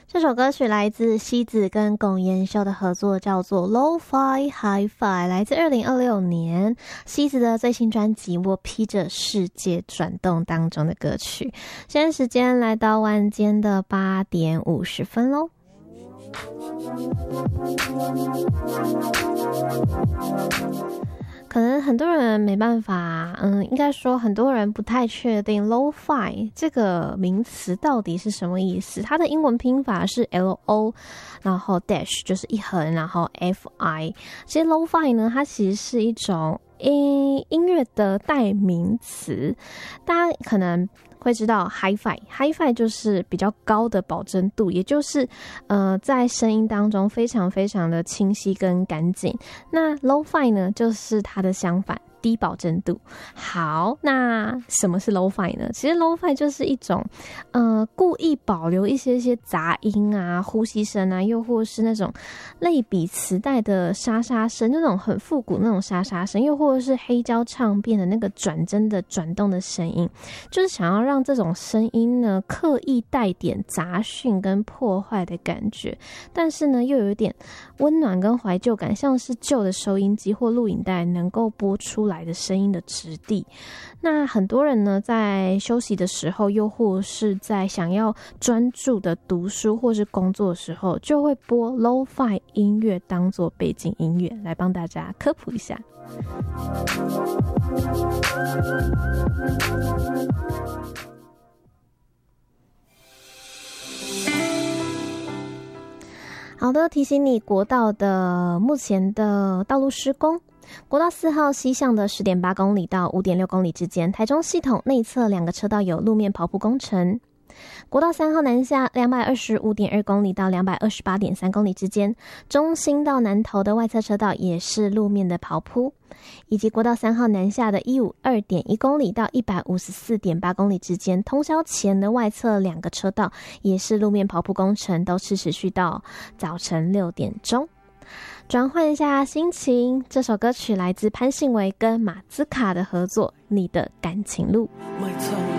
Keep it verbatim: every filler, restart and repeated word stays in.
这首歌曲来自西子跟龚妍秀的合作，叫做 Lo-Fi Hi-Fi， 来自二零二六年西子的最新专辑《我披着世界转动》当中的歌曲。现在时间来到晚间的八点五十分咯。可能很多人没办法，嗯，应该说很多人不太确定 Lo-Fi 这个名词到底是什么意思。它的英文拼法是 L O， 然后 dash 就是一横，然后 F I。其实 Lo-Fi 呢，它其实是一种音音乐的代名词，大家可能会知道 Hi-Fi Hi-Fi 就是比较高的保真度，也就是呃在声音当中非常非常的清晰跟干净。那 Lo-Fi 呢，就是它的相反，低保真度。好，那什么是 Lo-Fi 呢？其实 Lo-Fi 就是一种呃故意保留一些些杂音啊、呼吸声啊，又或是那种类比磁带的沙沙声，那种很复古那种沙沙声，又或者是黑胶唱片的那个转针的转动的声音，就是想要让这种声音呢刻意带点杂讯跟破坏的感觉，但是呢又有一点温暖跟怀旧感，像是旧的收音机或录影带能够播出来的声音的质地。那很多人呢在休息的时候，又或是在想要专注的读书或是工作的时候，就会播 Lo-Fi 音乐当作背景音乐，来帮大家科普一下。好的，提醒你国道的目前的道路施工。国道四号西向的 十点八公里到五点六公里之间，台中系统内侧两个车道有路面刨铺工程。国道三号南下 两百二十五点二公里到 两百二十八点三公里之间，中兴到南投的外侧车道也是路面的刨铺，以及国道三号南下的 一百五十二点一公里到 一百五十四点八公里之间，通霄前的外侧两个车道也是路面刨铺工程，都是持续到早晨六点钟。转换一下心情，这首歌曲来自潘信维跟马兹卡的合作《你的感情路》。